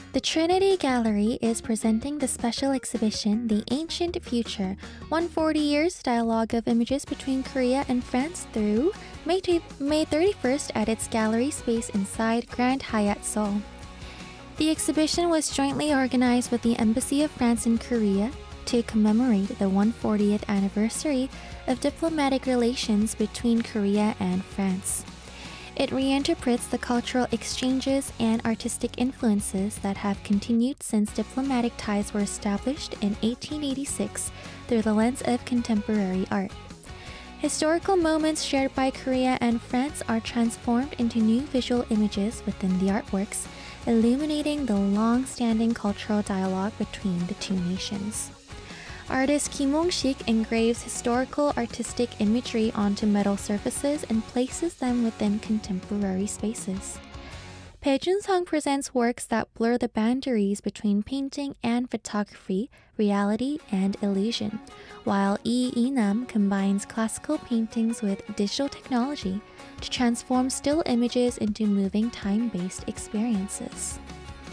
The Trinity Gallery is presenting the special exhibition The Ancient Future, 140 Years Dialogue of Images Between Korea and France through May 31st at its gallery space inside Grand Hyatt Seoul. The exhibition was jointly organized with the Embassy of France in Korea to commemorate the 140th anniversary of diplomatic relations between Korea and France. It reinterprets the cultural exchanges and artistic influences that have continued since diplomatic ties were established in 1886 through the lens of contemporary art. Historical moments shared by Korea and France are transformed into new visual images within the artworks, illuminating the long-standing cultural dialogue between the two nations. Artist Kim Hong-sik engraves historical artistic imagery onto metal surfaces and places them within contemporary spaces. Bae Jun-sung presents works that blur the boundaries between painting and photography, reality and illusion, while Lee Lee-nam combines classical paintings with digital technology to transform still images into moving time-based experiences.